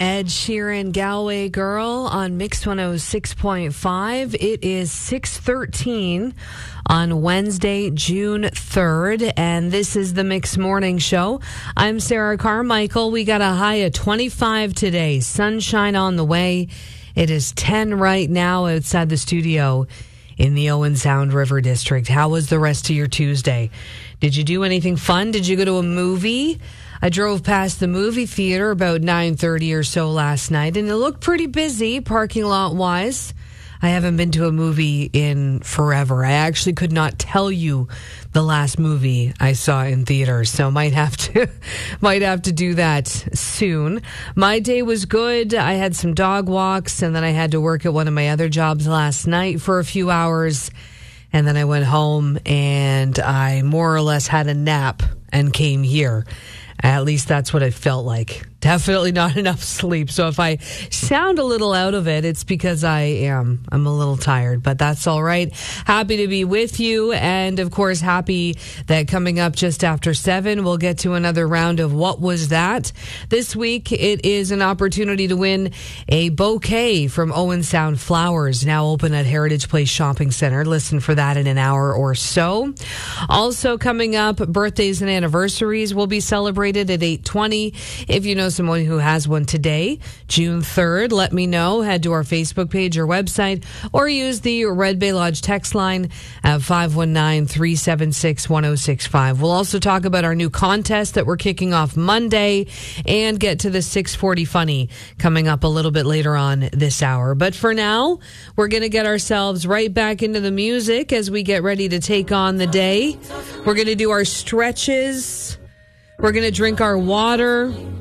Ed Sheeran, Galway Girl on Mix 106.5. It is 6:13 on Wednesday, June 3rd, and this is the Mix Morning Show. I'm Sarah Carmichael. We got a high of 25 today. Sunshine on the way. It is 10 right now outside the studio in the Owen Sound River District. How was the rest of your Tuesday? Did you do anything fun? Did you go to a movie? I drove past the movie theater about 9:30 or so last night, and it looked pretty busy parking lot-wise. I haven't been to a movie in forever. I actually could not tell you the last movie I saw in theaters, so might have to do that soon. My day was good. I had some dog walks, and then I had to work at one of my other jobs last night for a few hours, and then I went home and I more or less had a nap and came here. At least that's what it felt like. Definitely not enough sleep. So if I sound a little out of it, it's because I'm a little tired, but that's all right. Happy to be with you. And of course, happy that coming up just after 7, we'll get to another round of What Was That? This week, it is an opportunity to win a bouquet from Owen Sound Flowers, now open at Heritage Place Shopping Center. Listen for that in an hour or so. Also coming up, birthdays and anniversaries will be celebrated at 8:20. If you know someone who has one today, June 3rd, let me know. Head to our Facebook page or website, or use the Red Bay Lodge text line at 519-376-1065. We'll also talk about our new contest that we're kicking off Monday and get to the 640 Funny coming up a little bit later on this hour. But for now, we're going to get ourselves right back into the music as we get ready to take on the day. We're going to do our stretches. We're going to drink our water.